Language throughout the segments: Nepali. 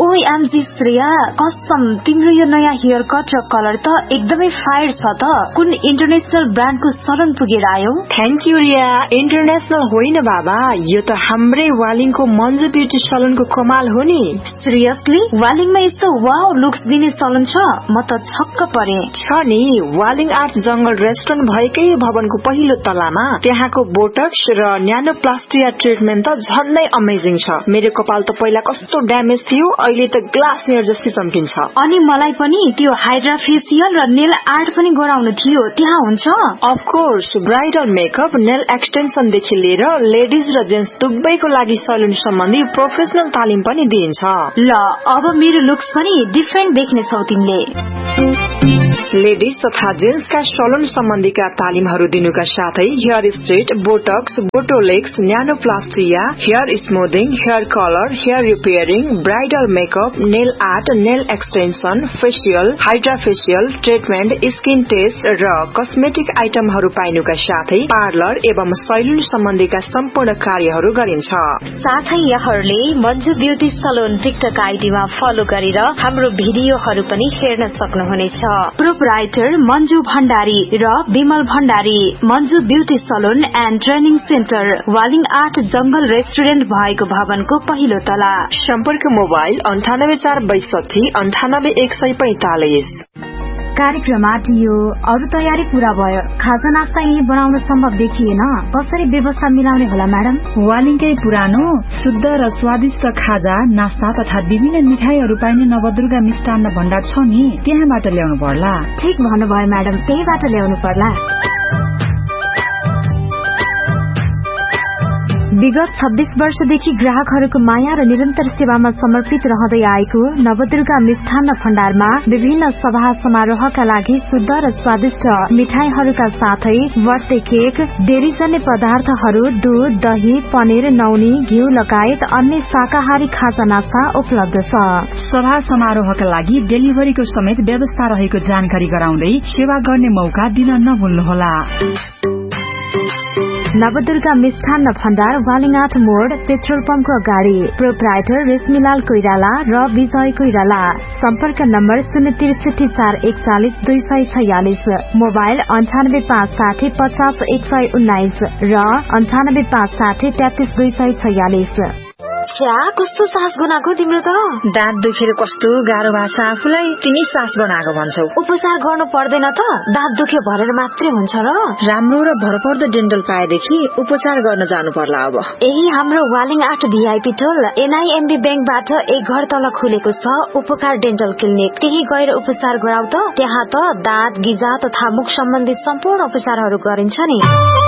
ओएमजी श्रेया, कसम तिम्रो यो नयाँ हेयर कट र कलर त एकदमै फायर छ त। कुन इन्टरनेशनल ब्रान्डको सलन पुगेर आयो? Thank you Riya. इंटरनेशनल होइन बाबा, यो त हाम्रै वालिङको मन्जु ब्युटी सलनको कमाल हो नि। सिरियसली? वालिङमा यस्तो वाउ लुक्स दिने सलन छ? म त छक्क परे। छ नि, वालिङ आर्ट जंगल रेस्टुरेन्ट भएकै भवनको पहिलो तलामा त्यहाँको बोटक्स र न्यानोप्लास्टिया ट्रिटमेन्ट त झन्नै अमेजिङ छ। मेरो कपाल त पहिला कस्तो ड्यामेज थियो, अहिले त ग्लास नियर जस्तै चम्किन्छ। अनि मलाई पनि त्यो हाइड्रा फेसियल र नेल आर्ट पनि गराउनु थियो, त्यहाँ हुन्छ? Of course, bridal makeup, nail extension देखि लिएर लेडिज र जेन्ट्स दुवैको लागि सलुन सम्बन्धी प्रोफेसनल तालिम पनि दिइन्छ। ल, अब मेरो लुक्स पनि डिफरेन्ट देख्ने छौ तिमीले। लेडिज तथा जेन्ट्सका सलुन सम्बन्धीका तालिमहरू दिनुका साथै hair straight, Botox, बोटोलेक्स, न्यानोप्लास्टिया, hair स्मुथिङ, hair colour, hair repairing, bridal makeup, nail art, nail extension, facial, hydra facial treatment, skin test र कस्मेटिक आइटमहरू पाइनुका साथै पार्लर एवं सैलुन सम्बन्धीका सम्पूर्ण कार्यहरू गरिन्छ। साथै यहाँहरूले Manju beauty salon TikTok आइडीमा follow गरेर हाम्रो भिडियोहरू पनि हेर्न सक्नुहुनेछ। प्रोपराइटर मन्जु भण्डारी र Bimal Bhandari, Manju beauty salon and training centre, Waling art जंगल रेस्टुरेन्ट भएको भवनको पहिलो तला। सम्पर्क मोबाइल 9846989145। कार्यक्रम आटियो, अरू तयारी पूरा भयो। खाजा नास्ता यही बनाउन सम्भव देखिएन, कसरी व्यवस्था मिलाउने होला म्याडम? वालिङकै पुरानो शुद्ध र स्वादिष्ट खाजा नास्ता तथा विभिन्न मिठाईहरू पाइने नवदुर्गा मिष्टान्न भण्डार छ नि, त्यहाँबाट ल्याउनु पर्ला। ठिक भन्नुभयो म्याडम, त्यहीबाट ल्याउनु पर्ला। विगत 26 वर्षदेखि ग्राहकहरूको माया र निरन्तर सेवामा समर्पित रहँदै आएको नवदुर्गा मिष्ठान्न भण्डारमा विभिन्न सभा समारोहका लागि शुद्ध र स्वादिष्ट मिठाईहरूका साथै बर्थडे केक, डेरीजन्य पदार्थहरू, दूध, दही, पनिर, नौनी, घिउ लगायत अन्य शाकाहारी खाजा नास्ता उपलब्ध छ। सभा समारोहका लागि डेलिभरीको समेत व्यवस्था रहेको जानकारी गराउँदै सेवा गर्ने मौका दिन नभुल्नुहोला। नवदुर्गा मिष्ठान्न भण्डार, वालिङाट मोड, पेट्रोल पम्पको अगाडि। प्रोपराइटर रेशमीलाल कोइराला र विजय कोइराला। सम्पर्क नम्बर 06341400246, मोबाइल 9856050119 र 9856333246। छ्या, कस्तो सास बनाएको तिम्रो त? दाँत दुखेर कस्तो गाह्रो भएको छ आफूलाई, तिमी सास बनाएको भन्छौ। उपचार गर्नु पर्दैन त? दाँत दुख्यो भनेर मात्रै हुन्छ र? राम्रो र भरपर्दो डेन्टल पाएदेखि उपचार गर्न जानु पर्ला अब। यही हाम्रो वालिङ आर्ट भिआइपी टोल एनआईएमबी बैंकबाट एक घर तल खुलेको छ उपकार डेन्टल क्लिनिक। त्यही गएर उपचार गराउ त। त्यहाँ त दाँत, गिजा तथा मुख सम्बन्धी सम्पूर्ण उपचारहरू गरिन्छ नि।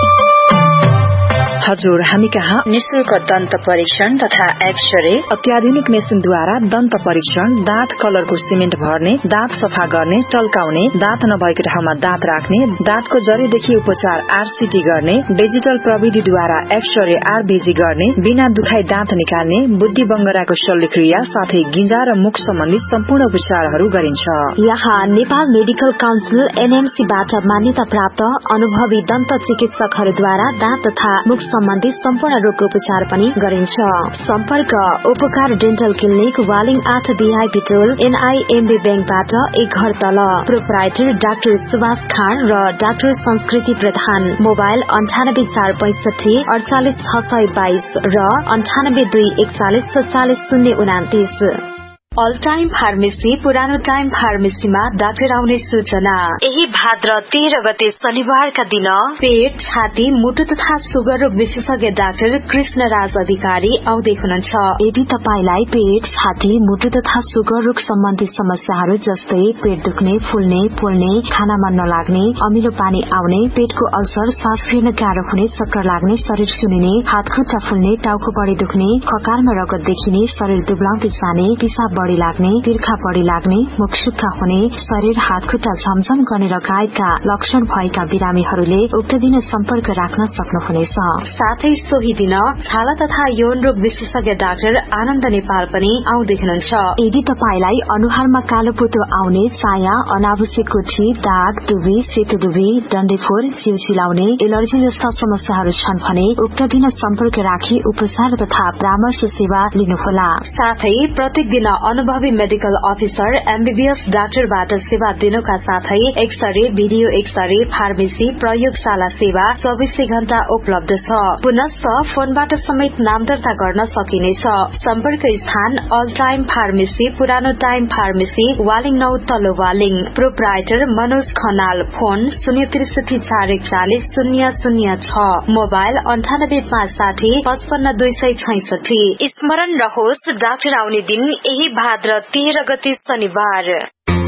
हजुर, हामी कहाँ निशुल्क दन्त परीक्षण तथा एक्सरे, अत्याधुनिक मेसिनद्वारा दन्त परीक्षण, दाँत कलरको सिमेन्ट भर्ने, दाँत सफा गर्ने, टल्काउने, दाँत नभएको ठाउँमा दाँत राख्ने, दाँतको जरीदेखि उपचार आरसीटी गर्ने, डिजिटल प्रविधिद्वारा एक्सरे आरबीजी गर्ने, बिना दुखाई दाँत निकाल्ने, बुद्धि बङ्गराको शल्यक्रिया साथै गिजा र मुख सम्बन्धी सम्पूर्ण उपचारहरू गरिन्छ। यहाँ नेपाल मेडिकल काउन्सिल एनएमसीबाट मान्यता प्राप्त अनुभवी दन्त चिकित्सकहरूद्वारा दाँत तथा मुख सम्बन्धी सम्पूर्ण रोगको उपचार पनि गरिन्छ। सम्पर्क उपकार dental clinic, Waling art VIP टोल एनआईएमबी बैंकबाट एक घर तल। प्रोपराइटर डाक्टर सुभाष खान र डाक्टर संस्कृति प्रधान। मोबाइल 9845484622 र 9824144029। अल टाइम फार्मेसी, पुरानो टाइम फार्मेसीमा डाक्टर आउने सूचना। यही भाद्र 13 गते शनिबारका दिन पेट, छाती, मुटु तथा सुगर रोग विशेषज्ञ डाक्टर कृष्णराज अधिकारी आउँदै हुनुहुन्छ। यदि तपाईलाई पेट, छाती, मुटु तथा सुगर रोग सम्बन्धी समस्याहरू जस्तै पेट दुख्ने, फुल्ने, पोल्ने, खानामा नलाग्ने, अमिलो पानी आउने, पेटको अल्सर, सास फेर्न गाह्रो हुने, चक्कर लाग्ने, शरीर सुनिने, हात खुट्टा फुल्ने, टाउको बढी दुख्ने, खकारमा रगत देखिने, शरीर दुब्लाउँदै जाने, पिसाब बढी लाग्ने, तिर्खा बढी लाग्ने, मुख सुक्खा हुने, शरीर हात खुट्टा झमझम गर्ने लगायतका लक्षण भएका बिरामीहरूले उक्त दिन सम्पर्क राख्न सक्नुहुनेछ। साथै सोही दिन छाला तथा यौन रोग विशेषज्ञ डाक्टर आनन्द नेपाल पनि आउँदै हुनुहुन्छ। यदि तपाईलाई अनुहारमा कालो पोतो आउने, चाया, अनावश्यक कोठी, दाग, डुबी, सेतो डुबी, डन्डेफोर, सिउ चिलाउने, एलर्जी जस्ता समस्याहरू छन् भने उक्त दिन सम्पर्क राखी उपचार तथा परामर्श सेवा लिनुहोला। साथै प्रत्येक दिन अनुभवी मेडिकल अफिसर MBBS डाक्टरबाट सेवा दिनुका साथै एक्सरे, भिडियो एक्सरे, फार्मेसी, प्रयोगशाला सेवा 24 घण्टा उपलब्ध छ। पुनश्च फोनबाट समेत नाम दर्ता गर्न सकिनेछ। सम्पर्क स्थान अल टाइम फार्मेसी, पुरानो टाइम फार्मेसी, वालिङ 9 तल्लो Waling. Proprietor Manoj Khanal. Phone 063 441 006। Mobile 98 560 55 266। स्मरण रहोस्, डाक्टर आउने दिन यही भाद्र 13 गते शनिबार।